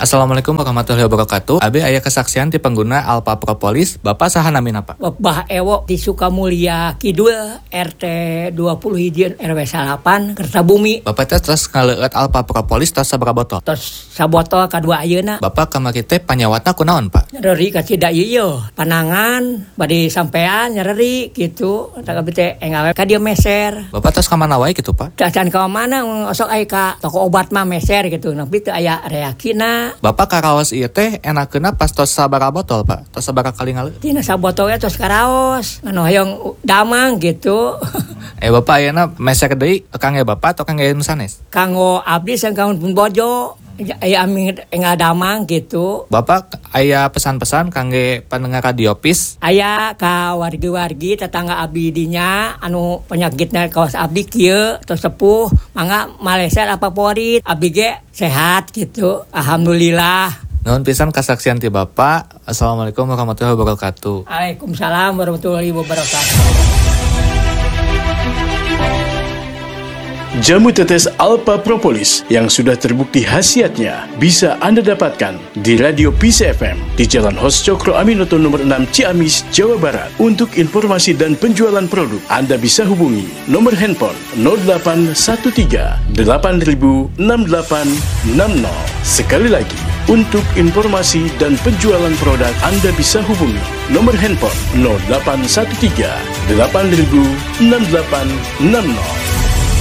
Assalamualaikum warahmatullahi wabarakatuh. Abi aya kesaksian ti pengguna Alpha Propolis, Bapak saha namina Pak? Bah Ewo di Sukamulya Kidul RT 21 RW 8 Kertabumi. Bapak teh terus ngaleueut Alpha Propolis tos sabaraha botol? Tos sabotol kadua ayeuna. Bapak kamari teh panyawatna kunaon Pak? Nyeri ka cida ieu panangan bade sampean nyeri gitu. Tak abi teh engawe ka dieu meser. Bapak tos ka mana wae kitu Pak? Dacan ka mana osok aya ka toko obat mah meser gitu. Tapi teu aya reaksina. Bapak karaos ieu teh enakeuna pas tos sabaraha botol Pak? Tos sabaraha kali ngaleueut? Tina sabotolnya tos karaos. Anu hoyong damang gitu. Bapak ayeuna meser deui kangge Bapak atau kangge nu sanes? Kanggo abdi sang kanggo pun bojo. Aya ami enggak damang gitu. Bapak aya pesan-pesan kangge pendengar Radio Pis? Aya ka wargi-wargi tetangga abdi dinya anu penyakitna kawas abdi kieu tos sepuh mangga Malaysia apa porit abdi ge sehat gitu. Alhamdulillah. Nuhun pisan kasaksian ti Bapak. Assalamualaikum warahmatullahi wabarakatuh. Waalaikumsalam warahmatullahi wabarakatuh. Jamu tetes Alpha Propolis yang sudah terbukti khasiatnya bisa Anda dapatkan di Radio Peace FM di Jalan Hos Cokro Aminoto nomor 6 Ciamis, Jawa Barat. Untuk informasi dan penjualan produk, Anda bisa hubungi nomor handphone 0813 8000 6860. Sekali lagi, untuk informasi dan penjualan produk, Anda bisa hubungi nomor handphone 0813 8000 6860.